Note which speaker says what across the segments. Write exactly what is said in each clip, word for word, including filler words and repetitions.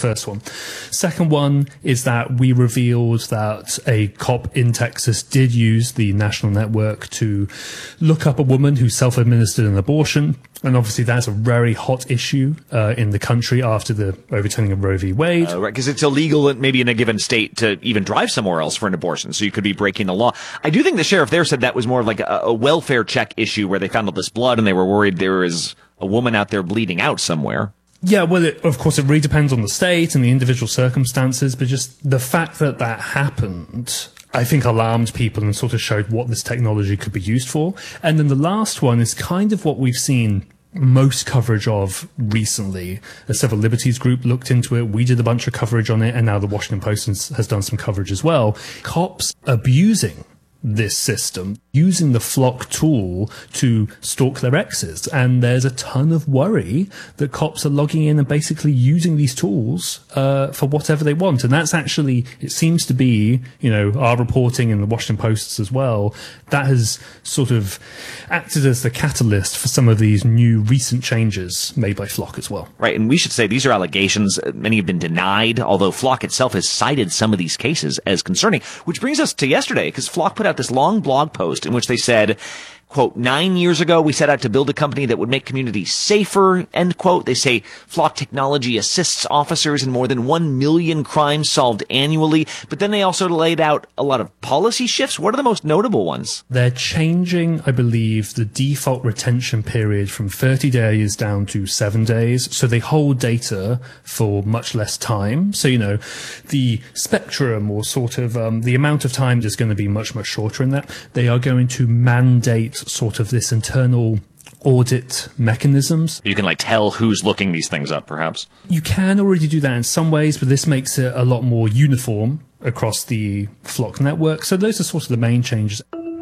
Speaker 1: first one. Second one is that we revealed that a cop in Texas did use the national network to look up a woman who self-administered an abortion. And obviously that's a very hot issue uh, in the country after the overturning of Roe v. Wade.
Speaker 2: Uh, right, because it's illegal maybe in a given state to even drive somewhere else for an abortion, so you could be breaking the law. I do think the sheriff there said that was more like a, a welfare check issue where they found all this blood and they were worried there was a woman out there bleeding out somewhere.
Speaker 1: Yeah, well, it, of course, it really depends on the state and the individual circumstances, but just the fact that that happened, I think, alarmed people and sort of showed what this technology could be used for. And then the last one is kind of what we've seen most coverage of recently. The Civil Liberties Group looked into it. We did a bunch of coverage on it, and now the Washington Post has done some coverage as well. Cops abusing this system, using the Flock tool to stalk their exes. And there's a ton of worry that cops are logging in and basically using these tools uh, for whatever they want. And that's actually, it seems to be, you know, our reporting in the Washington Post as well, that has sort of acted as the catalyst for some of these new recent changes made by Flock as well.
Speaker 2: Right, and we should say these are allegations. Many have been denied, although Flock itself has cited some of these cases as concerning, which brings us to yesterday, because Flock put out this long blog post in which they said, quote, nine years ago, we set out to build a company that would make communities safer, end quote. They say Flock technology assists officers in more than one million crimes solved annually. But then they also laid out a lot of policy shifts. What are the most notable ones?
Speaker 1: They're changing, I believe, the default retention period from thirty days down to seven days. So they hold data for much less time. So, you know, the spectrum or sort of um, the amount of time is going to be much, much shorter in that. They are going to mandate sort of this internal audit mechanisms.
Speaker 2: You can like tell who's looking these things up, perhaps.
Speaker 1: You can already do that in some ways, but this makes it a lot more uniform across the Flock network. So those are sort of the main changes.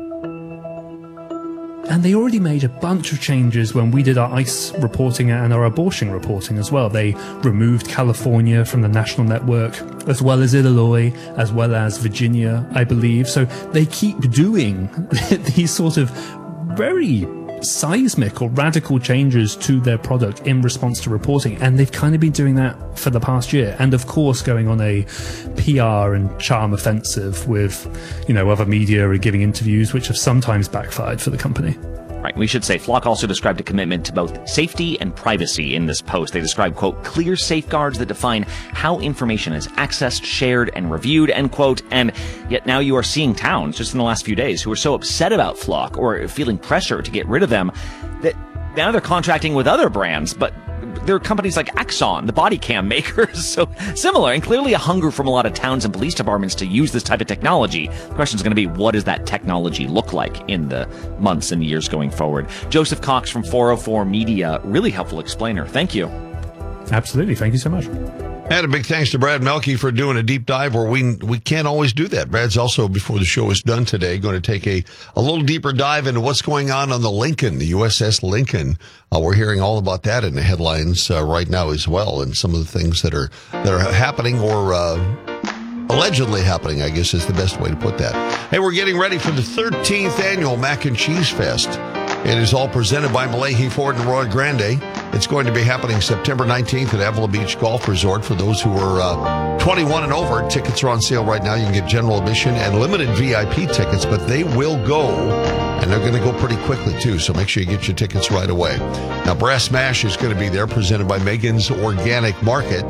Speaker 1: And they already made a bunch of changes when we did our ICE reporting and our abortion reporting as well. They removed California from the national network, as well as Illinois, as well as Virginia, I believe. So they keep doing these sort of very seismic or radical changes to their product in response to reporting, and they've kind of been doing that for the past year, and of course going on a P R and charm offensive with, you know, other media and giving interviews, which have sometimes backfired for the company.
Speaker 2: Right. We should say Flock also described a commitment to both safety and privacy in this post. They described, quote, clear safeguards that define how information is accessed, shared, and reviewed, end quote. And yet now you are seeing towns just in the last few days who are so upset about Flock or feeling pressure to get rid of them that now they're contracting with other brands, but there are companies like Axon, the body cam makers, so similar, and clearly a hunger from a lot of towns and police departments to use this type of technology. The question is going to be, what does that technology look like in the months and years going forward? Joseph Cox from four oh four Media, really helpful explainer. Thank you.
Speaker 1: Absolutely. Thank you so much.
Speaker 3: And a big thanks to Brad Melke for doing a deep dive where we we can't always do that. Brad's also, before the show is done today, going to take a, a little deeper dive into what's going on on the Lincoln, the U S S Lincoln. Uh, we're hearing all about that in the headlines uh, right now as well, and some of the things that are that are happening or uh, allegedly happening, I guess is the best way to put that. Hey, we're getting ready for the thirteenth annual Mac and Cheese Fest. It is all presented by Malahi Ford and Royal Grande. It's going to be happening September nineteenth at Avila Beach Golf Resort. For those who are uh, twenty-one and over, tickets are on sale right now. You can get general admission and limited V I P tickets, but they will go, and they're going to go pretty quickly, too, so make sure you get your tickets right away. Now, Brass Mash is going to be there, presented by Megan's Organic Market.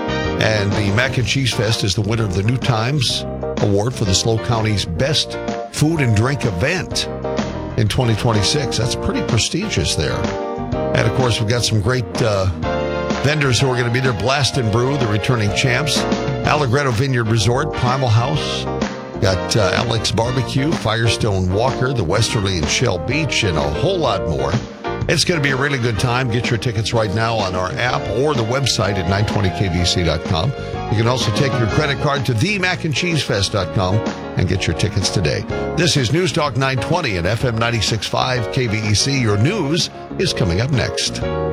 Speaker 3: And the Mac and Cheese Fest is the winner of the New Times Award for the SLO County's Best Food and Drink Event in twenty twenty-six. That's pretty prestigious there. And, of course, we've got some great uh, vendors who are going to be there. Blast and Brew, the returning champs. Allegretto Vineyard Resort, Primal House. Got uh, Alex Barbecue, Firestone Walker, the Westerly and Shell Beach, and a whole lot more. It's going to be a really good time. Get your tickets right now on our app or the website at nine twenty K V C dot com. You can also take your credit card to the mac and cheese fest dot com and get your tickets today. This is News Talk nine twenty at F M ninety-six point five K V E C. Your news is coming up next.